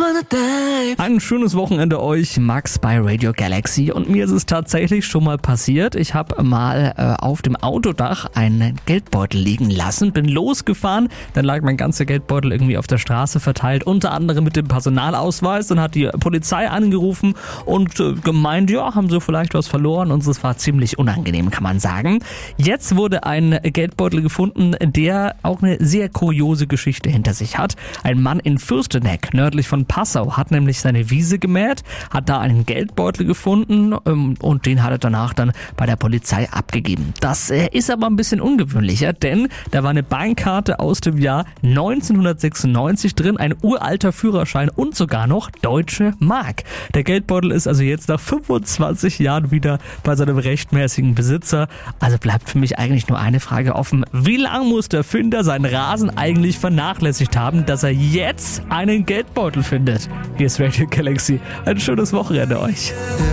Ein schönes Wochenende euch, Max bei Radio Galaxy. Und mir ist es tatsächlich schon mal passiert. Ich habe mal auf dem Autodach einen Geldbeutel liegen lassen, bin losgefahren, dann lag mein ganzer Geldbeutel irgendwie auf der Straße verteilt, unter anderem mit dem Personalausweis. Dann hat die Polizei angerufen und gemeint, ja, haben sie vielleicht was verloren, und es war ziemlich unangenehm, kann man sagen. Jetzt wurde ein Geldbeutel gefunden, der auch eine sehr kuriose Geschichte hinter sich hat. Ein Mann in Fürsteneck, nördlich von Passau, hat nämlich seine Wiese gemäht, hat da einen Geldbeutel gefunden und den hat er danach dann bei der Polizei abgegeben. Das ist aber ein bisschen ungewöhnlicher, denn da war eine Bankkarte aus dem Jahr 1996 drin, ein uralter Führerschein und sogar noch deutsche Mark. Der Geldbeutel ist also jetzt nach 25 Jahren wieder bei seinem rechtmäßigen Besitzer. Also bleibt für mich eigentlich nur eine Frage offen: Wie lange muss der Finder seinen Rasen eigentlich vernachlässigt haben, dass er jetzt einen Geldbeutel findet? Hier ist Radio Galaxy. Ein schönes Wochenende euch.